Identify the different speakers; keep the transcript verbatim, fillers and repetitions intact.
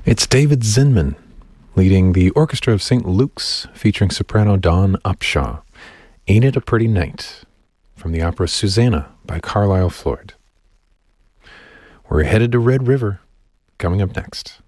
Speaker 1: It's David Zinman leading the Orchestra of Saint Luke's, featuring soprano Dawn Upshaw. Ain't It a Pretty Night, from the opera Susanna by Carlisle Floyd. We're headed to Red River, coming up next.